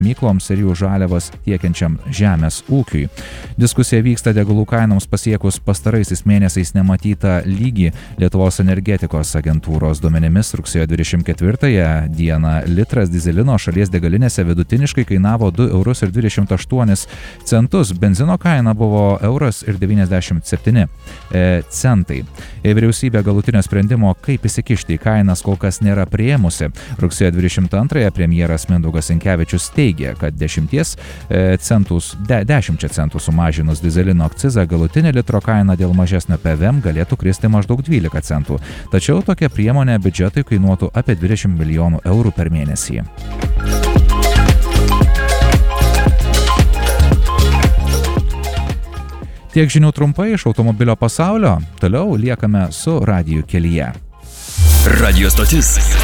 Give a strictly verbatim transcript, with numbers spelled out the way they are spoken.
gamykloms ir jų žaliavas tiekiančiam žemės ūkiui. Diskusija vyksta degalų kainoms pasiekus pastaraisiais mėnesiais nematytą lygį. Lietuvos energetikos agentūros duomenimis rugsėjo dvidešimt ketvirtąją dieną litras dyzelino šalies degalinėse vidutiniškai kainavo du eurus ir dvidešimt aštuonis centus. Benzino kaina buvo euras ir devyniasdešimt septyni centai. Vyriausybė galutinio sprendimo, kaip įsikišti į kainas, kol kas nėra priėmusi. Rugsėjo dvidešimt antrąją premjeras Mindaugas Sinkevičius teigė, kad dešimties centus, de, dešimčia centų sumažinus dyzelino akcizą galutinė litro kaina dėl mažesnio P V M galėtų kristi maždaug dvylika centų. Tačiau tokia priemonė biudžetui kainuotų apie dvidešimt milijonų eurų per mėnesį. Tiek žinių trumpai iš automobilio pasaulio, toliau liekame su radiju kelyje. Radio stotis.